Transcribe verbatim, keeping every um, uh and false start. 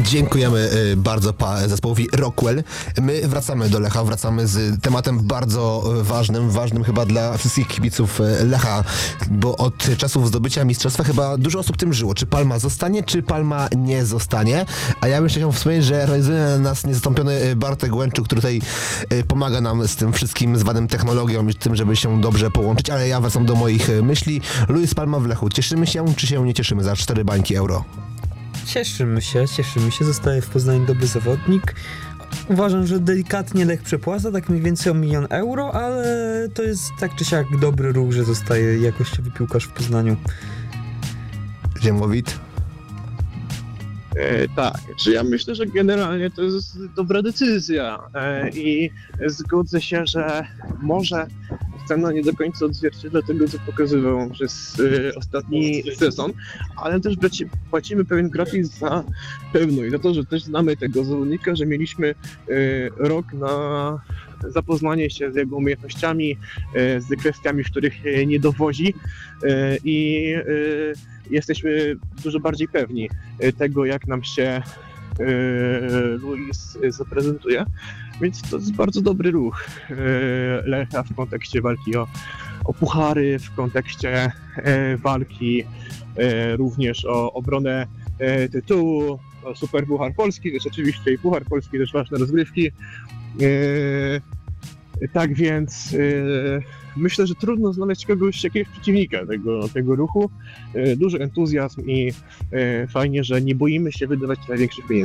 Dziękujemy y, bardzo pa, zespołowi Rockwell. My wracamy do Lecha, wracamy z tematem bardzo y, ważnym, ważnym chyba dla wszystkich kibiców y, Lecha, bo od czasów zdobycia mistrzostwa chyba dużo osób tym żyło. Czy Palma zostanie, czy Palma nie zostanie? A ja bym jeszcze chciał wspomnieć, że realizuje nas niezastąpiony Bartek Łęczuk, który tutaj y, pomaga nam z tym wszystkim zwanym technologią i tym, żeby się dobrze połączyć, ale ja wracam do moich y, myśli. Luis Palma w Lechu. Cieszymy się, czy się nie cieszymy za cztery bańki euro? Cieszymy się, cieszymy się. Zostaje w Poznaniu dobry zawodnik. Uważam, że delikatnie Lech przepłaca, tak mniej więcej o milion euro, ale to jest tak czy siak dobry ruch, że zostaje jakościowy piłkarz w Poznaniu. Ziemowit? E, tak, czy ja myślę, że generalnie to jest dobra decyzja e, i zgodzę się, że może cena nie do końca odzwierciedla tego, co pokazywał przez e, ostatni sezon, ale też braci, płacimy pewien gratis za pewność, za to, że też znamy tego zawodnika, że mieliśmy e, rok na zapoznanie się z jego umiejętnościami, e, z kwestiami, w których e, nie dowozi e, i e, jesteśmy dużo bardziej pewni tego, jak nam się Luis zaprezentuje, więc to jest bardzo dobry ruch Lecha w kontekście walki o, o puchary, w kontekście walki również o obronę tytułu, o Superpuchar Polski, też oczywiście i Puchar Polski, też ważne rozgrywki. Tak więc yy, myślę, że trudno znaleźć kogoś, jakiegoś przeciwnika tego, tego ruchu. Yy, duży entuzjazm i yy, fajnie, że nie boimy się wydawać największych pieniędzy.